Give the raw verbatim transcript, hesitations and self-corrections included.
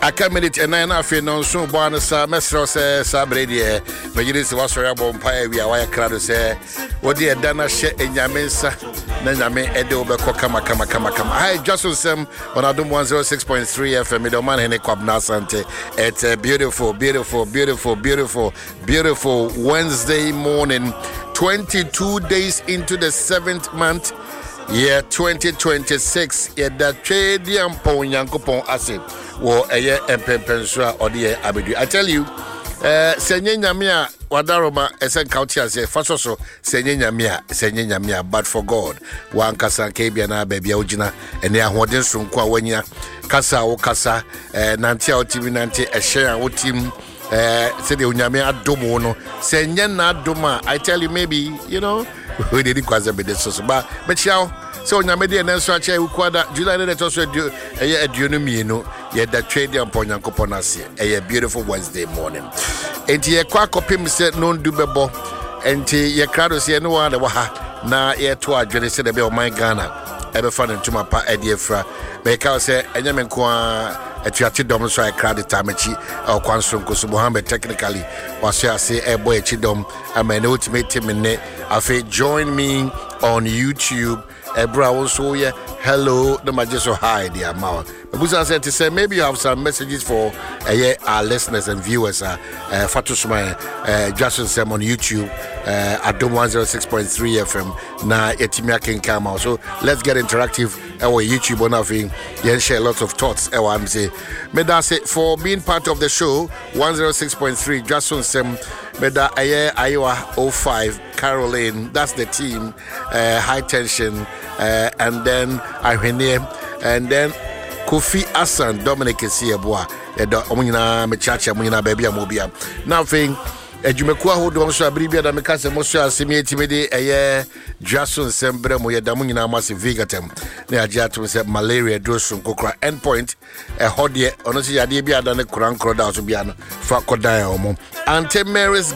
aka minute and nine after no so bonus mesro say sabrede megire was sorry about empire we are crowd say what the dana she enyamensa na nyame ede obekọ kama kama kama kama hi Jason Sem on Adom one oh six point three F M middleman Hene Kwabna Asante. It's a beautiful beautiful beautiful beautiful beautiful Wednesday morning, twenty-two days into the seventh month, year twenty twenty-six. Yeah, that trade yampon yankopon ase wo eye empempensua ode abedu. I tell you, eh senye nyame a wadaroma esen county as faso so senye nyame a senye nyame a, but for God wan kasa ke bia na ba bia ogina ene ahoden sonko a wanya kasa wo kasa eh nante a otimi nante ehye a wotim eh say the nyame adomo no senye na adoma. I tell you, maybe you know we did kwaza be so so ba but chiao so nyame de na so acha ukwada July na to so edu eye aduonu mienu ye da trade yampon yankopon ase eye beautiful Wednesday morning. Enti ye kwa kopim se no ndu bebo enti ye crowd se no wa da wa ha na ye to adwene se de be o man Ghana e be fa ntuma pa e de fra me ka se enye me nko a atuate dom so I crowd tamachi o kwanso nkoso Mohammed technically was say e boy echi dom amene ultimate team ne afi join me on YouTube. Ebra also yeah, hello, the majestic hi dear Mama. Busa said to say maybe you have some messages for uh, yeah, our listeners and viewers. Uh, uh Fatusma uh Jason Sem on YouTube uh Adom one oh six point three F M na etimia can come out. So let's get interactive our YouTube on having yeah, share lots of thoughts. I want to say me da say for being part of the show one oh six point three Jason Sem Meda Aye Iowa oh five Caroline, that's the team, uh, high tension, uh, and then Irene, and then Kofi Asan, Dominic Siabwa, Omina Mechacha, Munina Baby Mobia. Nothing. Ejumekwa ho do so abribia da meka se mo so asemi etimede eye Jason Sembre mo ye da mo nyina mase Vigatem na agya to se malaria drosun kokra endpoint e hodie ono se yade bia da ne kran kro da so bia no fa kodan omo Ante Mary's